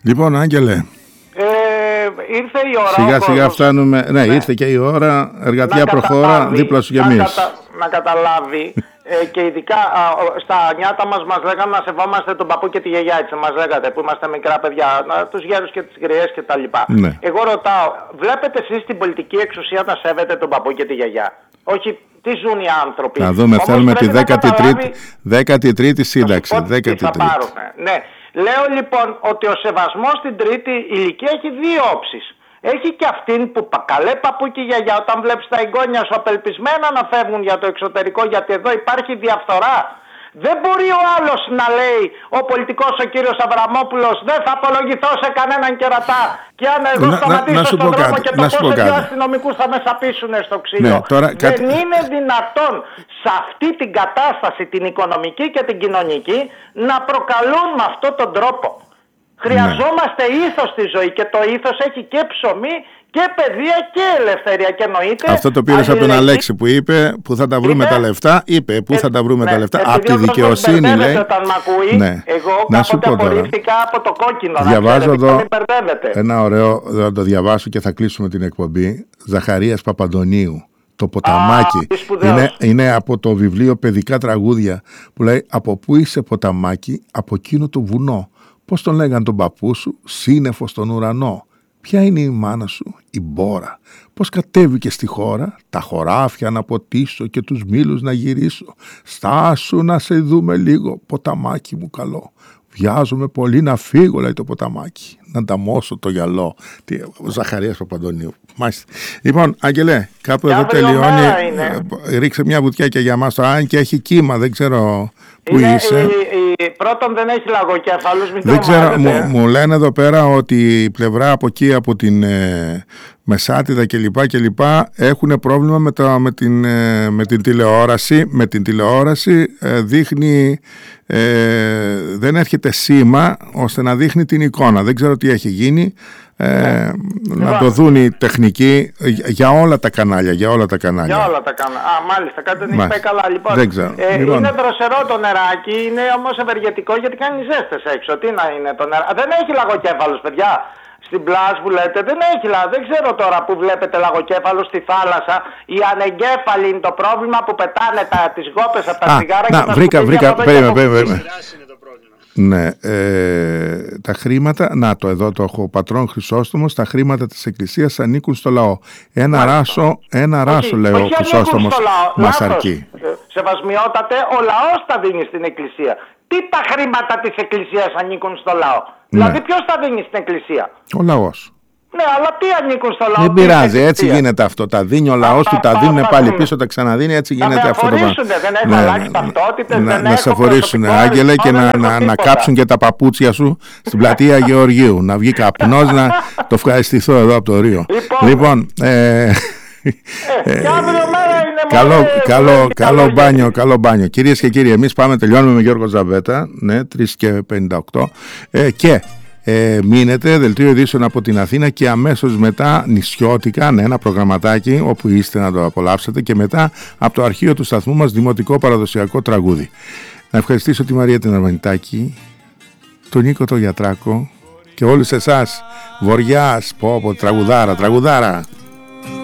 Λοιπόν, Άγγελε. Ήρθε η ώρα. Σιγά σιγά φτάνουμε. Ναι, ήρθε και η ώρα. Εργατιά προχώρα, δίπλα σου κι εμείς. Να καταλάβει. Και ειδικά στα νιάτα μας λέγανε να σεβόμαστε τον παππού και τη γιαγιά, έτσι μας λέγατε, που είμαστε μικρά παιδιά, τους γέρους και τις γριές και τα λοιπά. Ναι. Εγώ ρωτάω, βλέπετε εσείς την πολιτική εξουσία να σέβετε τον παππού και τη γιαγιά? Όχι, τι ζουν οι άνθρωποι? Να δούμε, θέλουμε τη 13η σύνταξη. Ναι. Λέω λοιπόν ότι ο σεβασμός στην τρίτη ηλικία έχει δύο όψεις. Έχει και αυτήν που καλέ παππού και γιαγιά, όταν βλέπεις τα εγγόνια σου απελπισμένα να φεύγουν για το εξωτερικό, γιατί εδώ υπάρχει διαφθορά. Δεν μπορεί ο άλλος να λέει, ο πολιτικός ο κύριος Αβραμόπουλος, δεν θα απολογηθώ σε κανέναν κερατά. Και αν εγώ σταματήσω στον δρόμο και το πόσο δύο αστυνομικούς θα με σαπίσουν στο ξύλο. Ναι, τώρα, δεν είναι δυνατόν σε αυτή την κατάσταση, την οικονομική και την κοινωνική, να προκαλούν με αυτόν τον τρόπο. Χρειαζόμαστε ήθος στη ζωή και το ήθος έχει και ψωμί και παιδεία και ελευθερία και εννοείται. Αυτό το πήρες από τον Αλέξη που είπε που θα τα βρούμε τα λεφτά. Είπε που θα τα βρούμε τα λεφτά. Από τη δικαιοσύνη λέει. Όταν μ' ακούει, ναι. Εγώ κάποτε απορρίφθηκα από το κόκκινο. Διαβάζω εδώ ένα ωραίο, θα το διαβάσω και θα κλείσουμε την εκπομπή. Ζαχαρίας Παπαντονίου. Το ποταμάκι. Είναι από το βιβλίο Παιδικά τραγούδια που λέει από πού είσαι ποταμάκι, από εκείνο το βουνό. Πώς τον λέγαν τον παππού σου, σύννεφο στον ουρανό. Ποια είναι η μάνα σου, η Μπόρα. Πώς κατέβηκε στη χώρα, τα χωράφια να ποτίσω και τους μήλους να γυρίσω. Στάσου να σε δούμε λίγο, ποταμάκι μου καλό. Βιάζομαι πολύ να φύγω, λέει το ποταμάκι. Να ανταμώσω το γυαλό. Ο Ζαχαρίας Παπαντονίου. Μάλιστα. Λοιπόν, Άγγελε, κάπου εδώ τελειώνει. Ρίξε μια βουτιά και για μας. Αν και έχει κύμα, δεν ξέρω πού είσαι. Πρώτον δεν έχει λαγοκέφαλους. Δεν ξέρω, μου λένε εδώ πέρα ότι η πλευρά από εκεί, από την Μεσάτιδα κλπ. Έχουν πρόβλημα με την τηλεόραση. Με την τηλεόραση δείχνει, δεν έρχεται σήμα ώστε να δείχνει την εικόνα. Δεν ξέρω τι έχει γίνει. Να το δουν οι τεχνικοί για όλα τα κανάλια. Για όλα τα κανάλια. Μάλιστα, κάτι δεν έχει πάει καλά. Λοιπόν, δεν ξέρω. Είναι δροσερό το νεράκι, είναι όμως ευεργετικό γιατί κάνει ζέστες έξω. Τι να είναι το νεράκι? Δεν έχει λαγοκέφαλους, παιδιά. Στην πλάζ που λέτε δεν έχει δεν ξέρω τώρα που βλέπετε λαγοκέφαλους στη θάλασσα. Οι ανεγκέφαλοι είναι το πρόβλημα που πετάνε τις γόπες από τα τσιγάρα και τα βρήκα. Ναι, τα χρήματα, να το εδώ το έχω, ο πατρόν Χρυσόστομος, τα χρήματα της Εκκλησίας ανήκουν στο λαό. Ένα ράσο λέει ο Χρυσόστομος μας αρκεί. Σεβασμιότατε, ο λαός τα δίνει στην Εκκλησία. Τι τα χρήματα της Εκκλησίας ανήκουν στο λαό? Δηλαδή ποιος τα δίνει στην Εκκλησία? Ο λαός. Ναι, αλλά τι ανήκουν στο λαό? Δεν πειράζει, έτσι γίνεται αυτό. Τα δίνει ο λαός του, τα δίνουν πάλι πίσω, τα ξαναδίνει, έτσι γίνεται αυτό το πράγμα. Δεν έχουν αλλάξει ταυτότητες, να σε φορήσουν, Άγγελε, και να κάψουν και τα παπούτσια σου στην πλατεία Γεωργίου. Να βγει καπνός, να το ευχαριστηθώ εδώ από το Ρίο. Λοιπόν, καλό μπάνιο. Κυρίες και κύριοι, εμείς τελειώνουμε με Γιώργο Ζαβέτα, 3:58, και μείνετε, δελτίο ειδήσεων από την Αθήνα, και αμέσως μετά νησιώτικα, ένα προγραμματάκι όπου είστε να το απολαύσετε, και μετά από το αρχείο του σταθμού μας δημοτικό παραδοσιακό τραγούδι. Να ευχαριστήσω τη Μαρία την Αρμανιτάκη, τον Νίκο τον Γιατράκο και όλους εσάς. Βοριάς, τραγουδάρα.